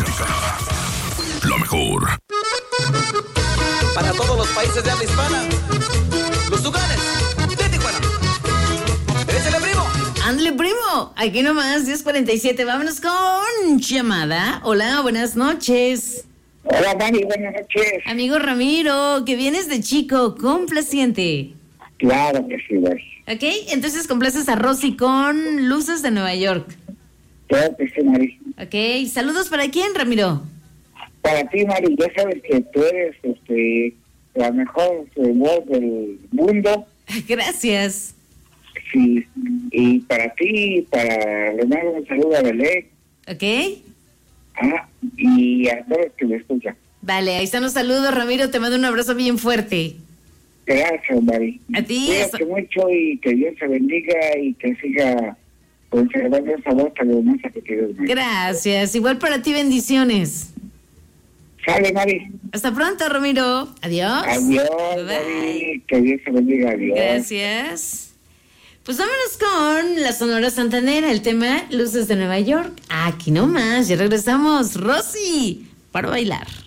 música. La mejor. Para todos los países de habla hispana, los Tucanes de Tijuana. ¡Échale, primo! ¡Ándale, primo! Aquí nomás, 10:47. Vámonos con llamada. Hola, buenas noches. Hola, Mari, buenas noches. Amigo Ramiro, que vienes de chico, complaciente. Claro que sí, Mari. ¿Ok? Entonces complaces a Rosy con Luces de Nueva York. Claro que sí, Mari. Ok, saludos para quién, Ramiro. Para ti, Mari, ya sabes que tú eres la mejor voz del mundo. Gracias. Sí, y para ti, para le mando un saludo a Belén. ¿Ok? Y a todos que me escuchan. Vale, ahí están los saludos, Ramiro. Te mando un abrazo bien fuerte. Gracias, Mari. A ti. Cuídate mucho y que Dios te bendiga y que siga conservando esa voz tan hermosa que tienes, Mari. Gracias. Igual para ti, bendiciones. Sale, Mari. Hasta pronto, Ramiro. Adiós. Adiós, Bye. Mari. Que Dios te bendiga. Adiós. Gracias. Pues vámonos con la Sonora Santanera, el tema Luces de Nueva York. Aquí nomás, ya regresamos. Rosy, para bailar.